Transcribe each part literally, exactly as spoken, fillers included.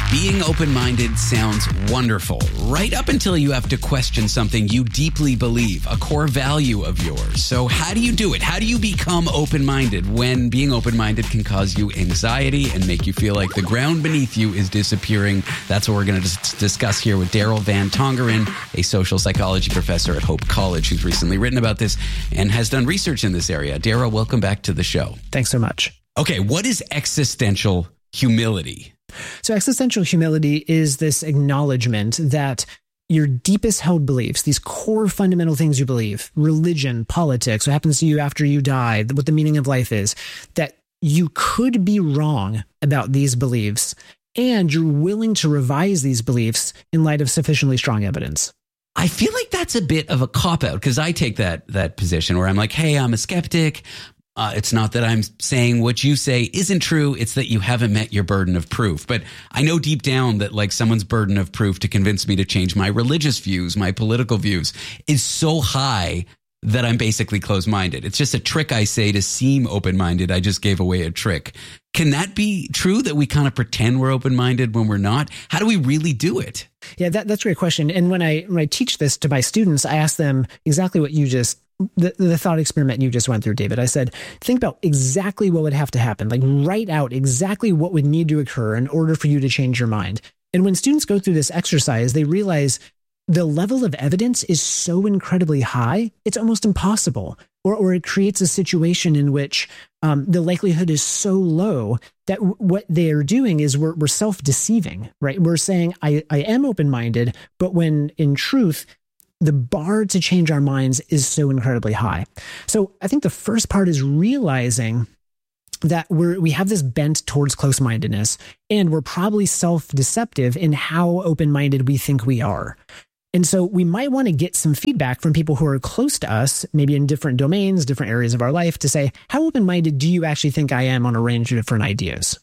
Being open-minded sounds wonderful, right up until you have to question something you deeply believe, a core value of yours. So how do you do it? How do you become open-minded when being open-minded can cause you anxiety and make you feel like the ground beneath you is disappearing? That's what we're going to discuss here with Daryl Van Tongeren, a social psychology professor at Hope College, who's recently written about this and has done research in this area. Daryl, welcome back to the show. Thanks so much. Okay, what is existential humility? So existential humility is this acknowledgement that your deepest held beliefs, these core fundamental things you believe, religion, politics, what happens to you after you die, what the meaning of life is, that you could be wrong about these beliefs, and you're willing to revise these beliefs in light of sufficiently strong evidence. I feel like that's a bit of a cop-out because I take that that position where I'm like, hey, I'm a skeptic. Uh, it's not that I'm saying what you say isn't true. It's that you haven't met your burden of proof. But I know deep down that like someone's burden of proof to convince me to change my religious views, my political views is so high that I'm basically closed-minded. It's just a trick I say to seem open-minded. I just gave away a trick. Can that be true that we kind of pretend we're open-minded when we're not? How do we really do it? Yeah, that, that's a great question. And when I when I teach this to my students, I ask them exactly what you just The, the thought experiment you just went through, David. I said, think about exactly what would have to happen. Like write out exactly what would need to occur in order for you to change your mind. And when students go through this exercise, they realize the level of evidence is so incredibly high, it's almost impossible. Or, or it creates a situation in which um, the likelihood is so low that w- what they are doing is we're, we're self-deceiving, right? We're saying, I, I am open-minded, but when in truth, the bar to change our minds is so incredibly high. So I think the first part is realizing that we're, we have this bent towards close-mindedness, and we're probably self-deceptive in how open-minded we think we are. And so we might want to get some feedback from people who are close to us, maybe in different domains, different areas of our life, to say, how open-minded do you actually think I am on a range of different ideas?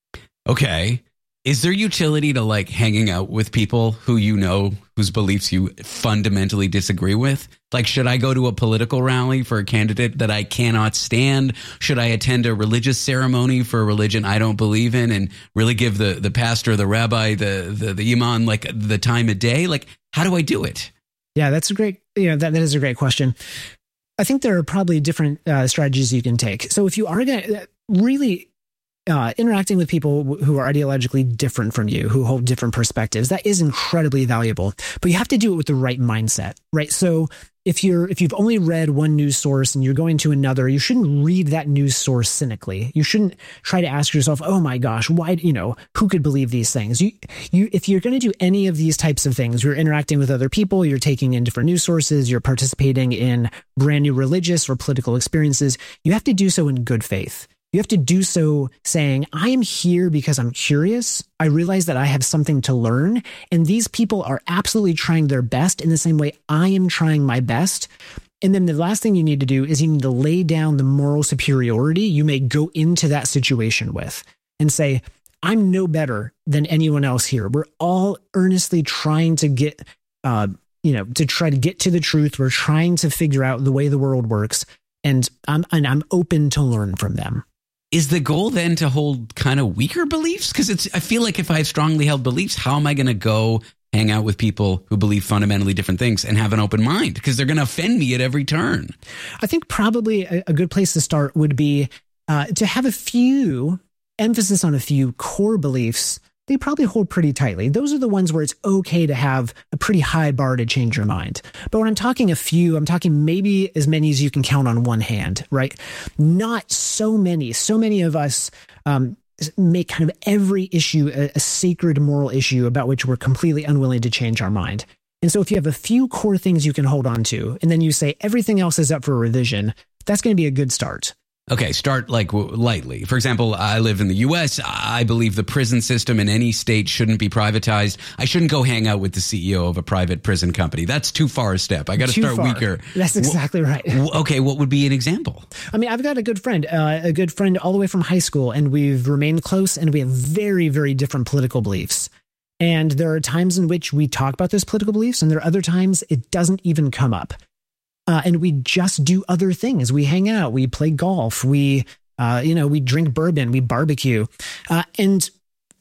Okay. Is there utility to like hanging out with people who you know, whose beliefs you fundamentally disagree with? Like, should I go to a political rally for a candidate that I cannot stand? Should I attend a religious ceremony for a religion I don't believe in and really give the, the pastor, the rabbi, the, the, the imam, like the time of day? Like, how do I do it? Yeah, that's a great, you know, that, that is a great question. I think there are probably different uh, strategies you can take. So if you are going to really Uh, interacting with people who are ideologically different from you, who hold different perspectives, that is incredibly valuable. But you have to do it with the right mindset, right? So if you're if you've only read one news source and you're going to another, you shouldn't read that news source cynically. You shouldn't try to ask yourself, "Oh my gosh, why? You know, who could believe these things?" You you if you're going to do any of these types of things, you're interacting with other people, you're taking in different news sources, you're participating in brand new religious or political experiences. You have to do so in good faith. You have to do so saying, I am here because I'm curious. I realize that I have something to learn. And these people are absolutely trying their best in the same way I am trying my best. And then the last thing you need to do is you need to lay down the moral superiority you may go into that situation with and say, I'm no better than anyone else here. We're all earnestly trying to get, uh, you know, to try to get to the truth. We're trying to figure out the way the world works. And I'm, and I'm open to learn from them. Is the goal then to hold kind of weaker beliefs? Because it's, I feel like if I have strongly held beliefs, how am I going to go hang out with people who believe fundamentally different things and have an open mind? Because they're going to offend me at every turn. I think probably a, a good place to start would be uh, to have a few, emphasis on a few core beliefs they probably hold pretty tightly. Those are the ones where it's okay to have a pretty high bar to change your mind. But when I'm talking a few, I'm talking maybe as many as you can count on one hand, right? Not so many. So many of us um, make kind of every issue a, a sacred moral issue about which we're completely unwilling to change our mind. And so if you have a few core things you can hold on to, and then you say everything else is up for revision, that's going to be a good start. Okay, start like lightly. For example, I live in the U S. I believe the prison system in any state shouldn't be privatized. I shouldn't go hang out with the C E O of a private prison company. That's too far a step. I got to start far. weaker. That's exactly right. Okay, what would be an example? I mean, I've got a good friend, uh, a good friend all the way from high school, and we've remained close, and we have very, very different political beliefs. And there are times in which we talk about those political beliefs, and there are other times it doesn't even come up. Uh, and we just do other things. We hang out, we play golf, we, uh, you know, we drink bourbon, we barbecue. Uh, and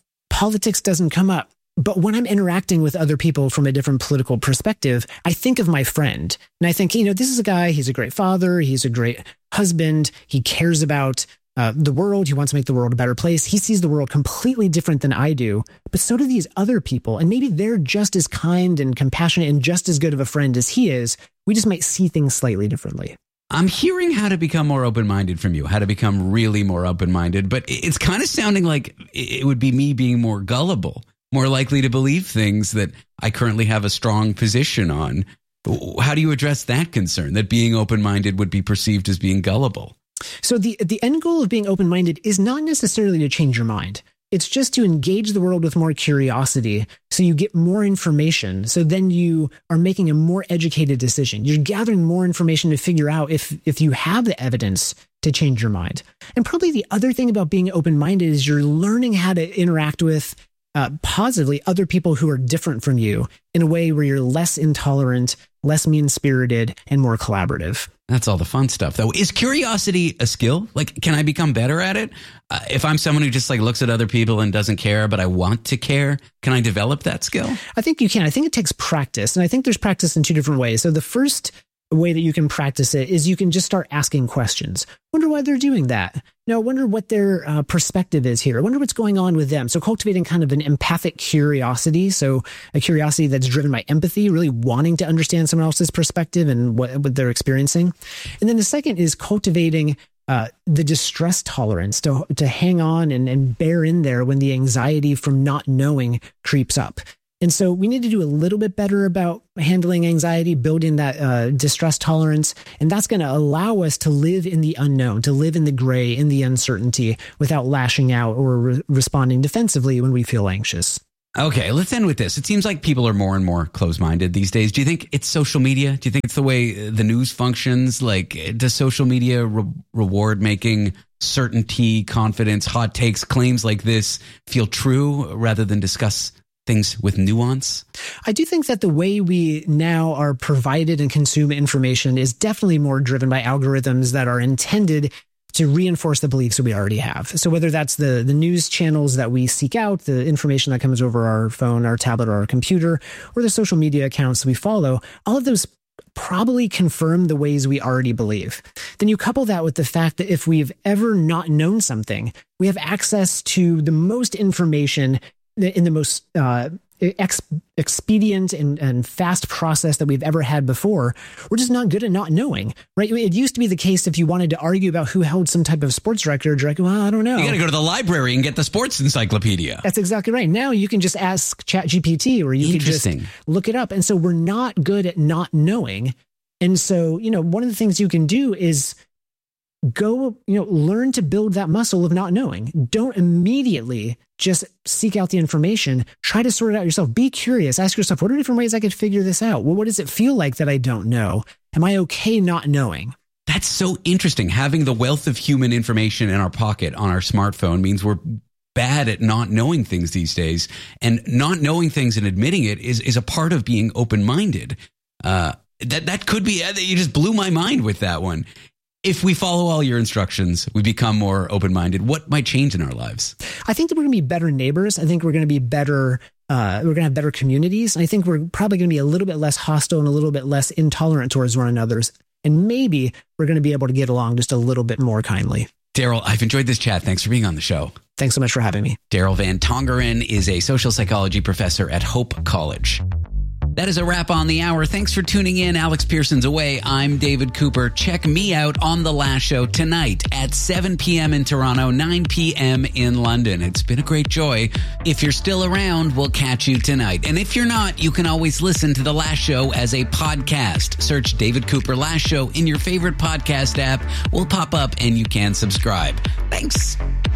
politics doesn't come up. But when I'm interacting with other people from a different political perspective, I think of my friend and I think, you know, this is a guy, he's a great father, he's a great husband, he cares about uh, the world, he wants to make the world a better place. He sees the world completely different than I do, but so do these other people. And maybe they're just as kind and compassionate and just as good of a friend as he is. We just might see things slightly differently. I'm hearing how to become more open-minded from you, how to become really more open-minded, but it's kind of sounding like it would be me being more gullible, more likely to believe things that I currently have a strong position on. How do you address that concern, that being open-minded would be perceived as being gullible? So the the end goal of being open-minded is not necessarily to change your mind. It's just to engage the world with more curiosity so you get more information. So then you are making a more educated decision. You're gathering more information to figure out if if you have the evidence to change your mind. And probably the other thing about being open-minded is you're learning how to interact with Uh, positively other people who are different from you in a way where you're less intolerant, less mean-spirited, and more collaborative. That's all the fun stuff, though. Is curiosity a skill? Like, can I become better at it? Uh, if I'm someone who just like looks at other people and doesn't care, but I want to care, can I develop that skill? I think you can. I think it takes practice. And I think there's practice in two different ways. So the first way that you can practice it is you can just start asking questions. Wonder why they're doing that. No, wonder what their uh, perspective is here. I wonder what's going on with them. So cultivating kind of an empathic curiosity. So a curiosity that's driven by empathy, really wanting to understand someone else's perspective and what, what they're experiencing. And then the second is cultivating uh, the distress tolerance to, to hang on and, and bear in there when the anxiety from not knowing creeps up. And so we need to do a little bit better about handling anxiety, building that uh, distress tolerance. And that's going to allow us to live in the unknown, to live in the gray, in the uncertainty without lashing out or re- responding defensively when we feel anxious. Okay, let's end with this. It seems like people are more and more closed-minded these days. Do you think it's social media? Do you think it's the way the news functions? Like, does social media re- reward making certainty, confidence, hot takes, claims like this feel true rather than discuss things with nuance? I do think that the way we now are provided and consume information is definitely more driven by algorithms that are intended to reinforce the beliefs that we already have. So whether that's the, the news channels that we seek out, the information that comes over our phone, our tablet, or our computer, or the social media accounts that we follow, all of those probably confirm the ways we already believe. Then you couple that with the fact that if we've ever not known something, we have access to the most information in the most uh, ex- expedient and, and fast process that we've ever had before. We're just not good at not knowing, right? It used to be the case if you wanted to argue about who held some type of sports record, you're like, well, I don't know. You got to go to the library and get the sports encyclopedia. That's exactly right. Now you can just ask ChatGPT or you can just look it up. And so we're not good at not knowing. And so, you know, one of the things you can do is go, you know, learn to build that muscle of not knowing. Don't immediately just seek out the information. Try to sort it out yourself. Be curious. Ask yourself, what are different ways I could figure this out? Well, what does it feel like that I don't know? Am I okay not knowing? That's so interesting. Having the wealth of human information in our pocket on our smartphone means we're bad at not knowing things these days. And not knowing things and admitting it is, is a part of being open-minded. Uh, that, that could be, you just blew my mind with that one. If we follow all your instructions, we become more open-minded. What might change in our lives? I think that we're going to be better neighbors. I think we're going to be better. Uh, we're going to have better communities. And I think we're probably going to be a little bit less hostile and a little bit less intolerant towards one another. And maybe we're going to be able to get along just a little bit more kindly. Daryl, I've enjoyed this chat. Thanks for being on the show. Thanks so much for having me. Daryl Van Tongeren is a social psychology professor at Hope College. That is a wrap on the hour. Thanks for tuning in. Alex Pearson's away. I'm David Cooper. Check me out on The Last Show tonight at seven p.m. in Toronto, nine p.m. in London. It's been a great joy. If you're still around, we'll catch you tonight. And if you're not, you can always listen to The Last Show as a podcast. Search David Cooper Last Show in your favorite podcast app. We'll pop up and you can subscribe. Thanks.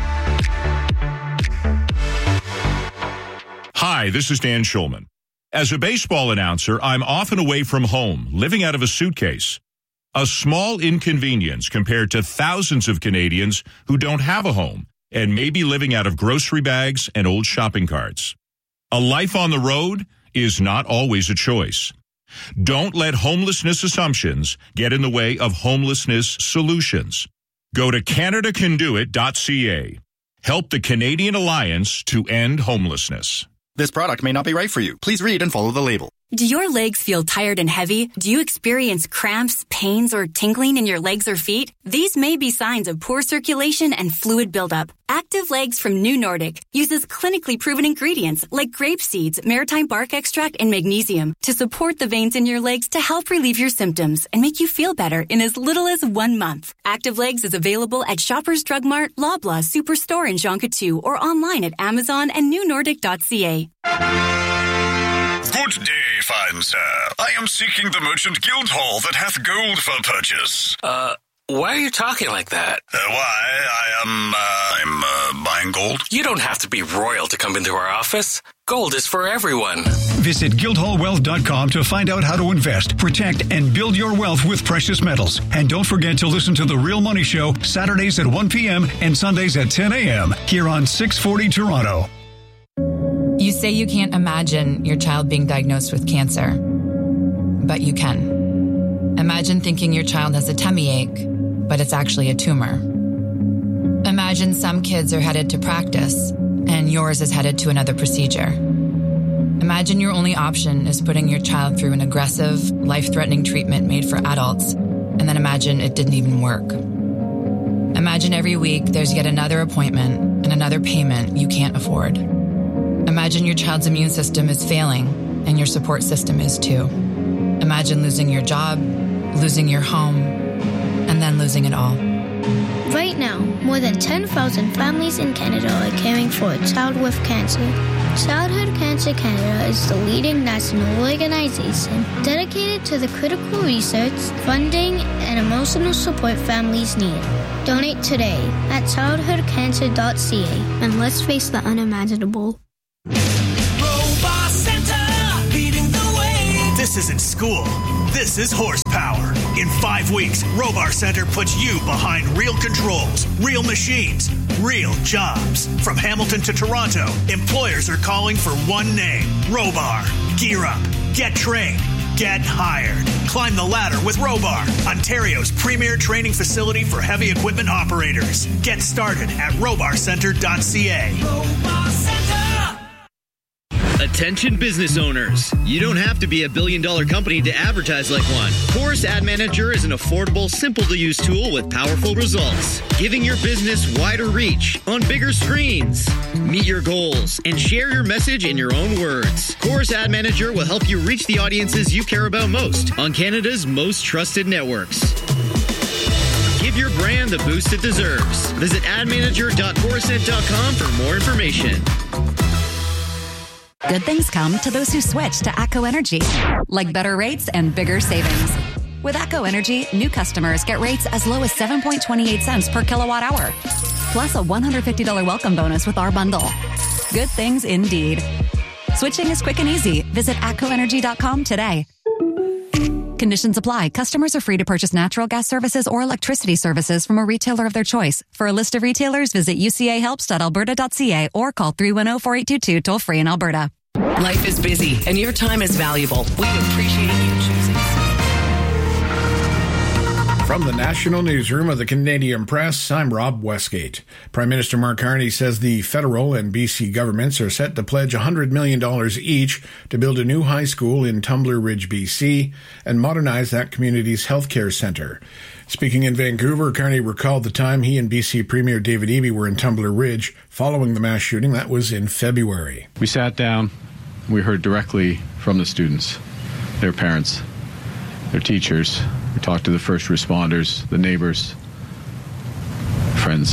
Hi, this is Dan Schulman. As a baseball announcer, I'm often away from home, living out of a suitcase. A small inconvenience compared to thousands of Canadians who don't have a home and may be living out of grocery bags and old shopping carts. A life on the road is not always a choice. Don't let homelessness assumptions get in the way of homelessness solutions. Go to Canada Can Do It dot C A. Help the Canadian Alliance to End Homelessness. This product may not be right for you. Please read and follow the label. Do your legs feel tired and heavy? Do you experience cramps, pains, or tingling in your legs or feet? These may be signs of poor circulation and fluid buildup. Active Legs from New Nordic uses clinically proven ingredients like grape seeds, maritime bark extract, and magnesium to support the veins in your legs to help relieve your symptoms and make you feel better in as little as one month. Active Legs is available at Shoppers Drug Mart, Loblaw Superstore in Jean Coutu, or online at Amazon and new nordic dot c a. Good day, fine sir. I am seeking the merchant guild hall that hath gold for purchase. Uh, why are you talking like that? Uh, why? I am, uh, I'm, uh, buying gold. You don't have to be royal to come into our office. Gold is for everyone. Visit guildhall wealth dot com to find out how to invest, protect, and build your wealth with precious metals. And don't forget to listen to The Real Money Show Saturdays at one p.m. and Sundays at ten a.m. here on six forty Toronto. You say you can't imagine your child being diagnosed with cancer, but you can. Imagine thinking your child has a tummy ache, but it's actually a tumor. Imagine some kids are headed to practice, and yours is headed to another procedure. Imagine your only option is putting your child through an aggressive, life-threatening treatment made for adults, and then imagine it didn't even work. Imagine every week there's yet another appointment and another payment you can't afford. Imagine your child's immune system is failing, and your support system is too. Imagine losing your job, losing your home, and then losing it all. Right now, more than ten thousand families in Canada are caring for a child with cancer. Childhood Cancer Canada is the leading national organization dedicated to the critical research, funding, and emotional support families need. Donate today at childhood cancer dot c a, and let's face the unimaginable. Robot Center, leading the way. This isn't school. This is horsepower. In five weeks, Robar Center puts you behind real controls, real machines, real jobs. From Hamilton to Toronto, employers are calling for one name, Robar. Gear up, get trained, get hired. Climb the ladder with Robar, Ontario's premier training facility for heavy equipment operators. Get started at robar center dot c a. Robar Center. Attention business owners. You don't have to be a billion dollar company to advertise like one. Chorus Ad Manager is an affordable, simple to use tool with powerful results, giving your business wider reach on bigger screens. Meet your goals and share your message in your own words. Chorus Ad Manager will help you reach the audiences you care about most on Canada's most trusted networks. Give your brand the boost it deserves. Visit ad manager dot coruscent dot com for more information. Good things come to those who switch to ATCO Energy, like better rates and bigger savings. With ATCO Energy, new customers get rates as low as seven point two eight cents per kilowatt hour, plus a one hundred fifty dollars welcome bonus with our bundle. Good things indeed. Switching is quick and easy. Visit atco energy dot com today. Conditions apply. Customers are free to purchase natural gas services or electricity services from a retailer of their choice. For a list of retailers, visit u c a helps dot alberta dot c a or call three one zero, four eight two two toll free in Alberta. Life is busy and your time is valuable. We appreciate you choosing. From the National Newsroom of the Canadian Press, I'm Rob Westgate. Prime Minister Mark Carney says the federal and B C governments are set to pledge one hundred million dollars each to build a new high school in Tumbler Ridge, B C, and modernize that community's healthcare centre. Speaking in Vancouver, Carney recalled the time he and B C Premier David Eby were in Tumbler Ridge following the mass shooting. That was in February. We sat down. We heard directly from the students, their parents, their teachers. We talked to the first responders, the neighbors, friends.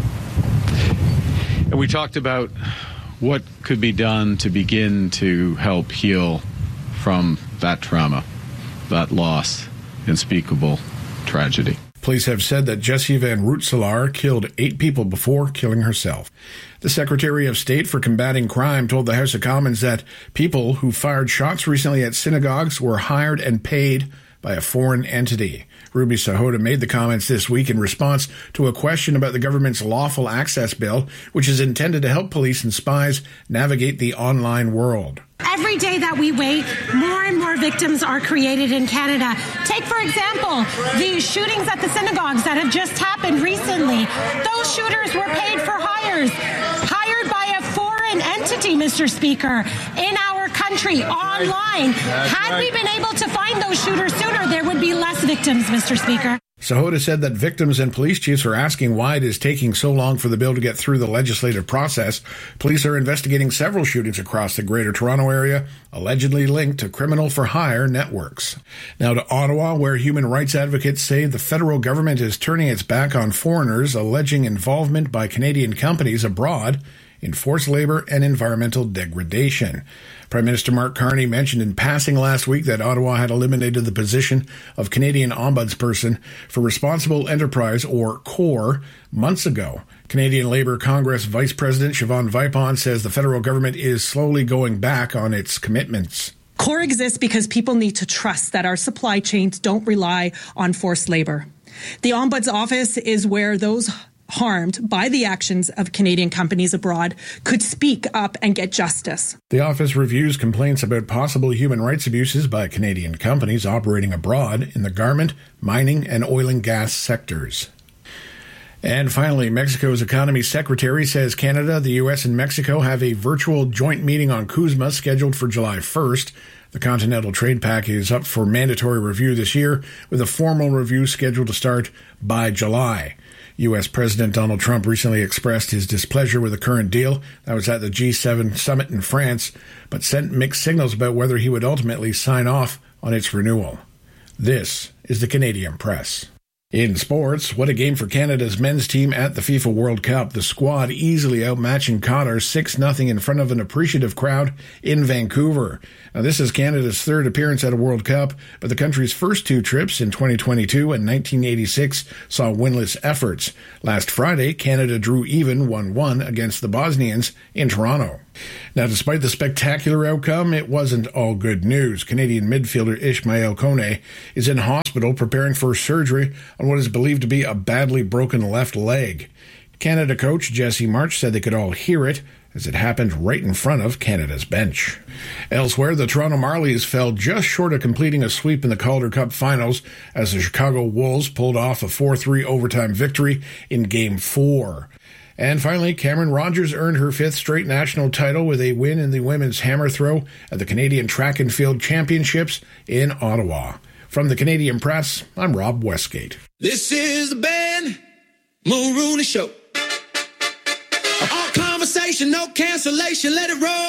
And we talked about what could be done to begin to help heal from that trauma, that loss, unspeakable tragedy. Police have said that Jessie Van Rootselaar killed eight people before killing herself. The Secretary of State for Combating Crime told the House of Commons that people who fired shots recently at synagogues were hired and paid by a foreign entity. Ruby Sahota made the comments this week in response to a question about the government's lawful access bill, which is intended to help police and spies navigate the online world. Every day that we wait, more and more victims are created in Canada. Take, for example, the shootings at the synagogues that have just happened recently. Those shooters were paid for hires, hired by a foreign entity, Mister Speaker, in our country, online. That's Had right. we been able to find those shooters sooner, there would be less victims, Mister Speaker. Sahota said that victims and police chiefs are asking why it is taking so long for the bill to get through the legislative process. Police are investigating several shootings across the Greater Toronto Area, allegedly linked to criminal-for-hire networks. Now to Ottawa, where human rights advocates say the federal government is turning its back on foreigners, alleging involvement by Canadian companies abroad in forced labor and environmental degradation. Prime Minister Mark Carney mentioned in passing last week that Ottawa had eliminated the position of Canadian Ombudsperson for Responsible Enterprise, or CORE, months ago. Canadian Labour Congress Vice President Siobhan Vipon says the federal government is slowly going back on its commitments. CORE exists because people need to trust that our supply chains don't rely on forced labor. The Ombuds Office is where those harmed by the actions of Canadian companies abroad could speak up and get justice. The office reviews complaints about possible human rights abuses by Canadian companies operating abroad in the garment, mining, and oil and gas sectors. And finally, Mexico's economy secretary says Canada, the U S, and Mexico have a virtual joint meeting on CUSMA scheduled for July first. The Continental Trade Pact is up for mandatory review this year, with a formal review scheduled to start by July. U S. President Donald Trump recently expressed his displeasure with the current deal. That was at the G seven summit in France, but sent mixed signals about whether he would ultimately sign off on its renewal. This is the Canadian Press. In sports, what a game for Canada's men's team at the FIFA World Cup. The squad easily outmatching Qatar six nothing in front of an appreciative crowd in Vancouver. Now, this is Canada's third appearance at a World Cup, but the country's first two trips in twenty twenty-two and nineteen eighty-six saw winless efforts. Last Friday, Canada drew even one one against the Bosnians in Toronto. Now, despite the spectacular outcome, it wasn't all good news. Canadian midfielder Ismail Kone is in hospital preparing for surgery on what is believed to be a badly broken left leg. Canada coach Jesse March said they could all hear it as it happened right in front of Canada's bench. Elsewhere, the Toronto Marlies fell just short of completing a sweep in the Calder Cup finals as the Chicago Wolves pulled off a four three overtime victory in Game four. And finally, Cameron Rogers earned her fifth straight national title with a win in the women's hammer throw at the Canadian Track and Field Championships in Ottawa. From the Canadian Press, I'm Rob Westgate. This is the Ben Mulrooney Show. All conversation, no cancellation, let it roll.